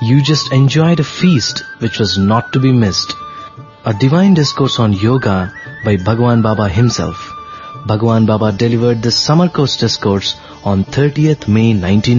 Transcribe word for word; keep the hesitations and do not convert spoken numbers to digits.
You just enjoyed a feast which was not to be missed. A divine discourse on yoga by Bhagwan Baba himself. Bhagwan Baba delivered the Summer Course discourse on thirtieth May nineteen